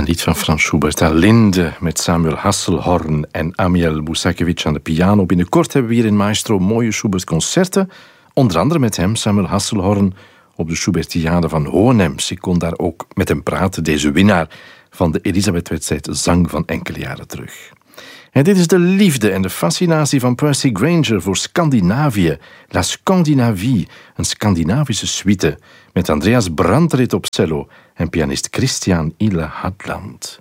Een lied van Franz Schubert. Linde met Samuel Hasselhorn en Amiel Boussakiewicz aan de piano. Binnenkort hebben we hier in Maestro mooie Schubert-concerten. Onder andere met hem, Samuel Hasselhorn, op de Schubertiade van Hohenems. Ik kon daar ook met hem praten, deze winnaar van de Elisabeth-wedstrijd zang van enkele jaren terug. En dit is de liefde en de fascinatie van Percy Grainger voor Scandinavië. La Scandinavie, een Scandinavische suite met Andreas Brandt op cello en pianist Christian Ille Hadland.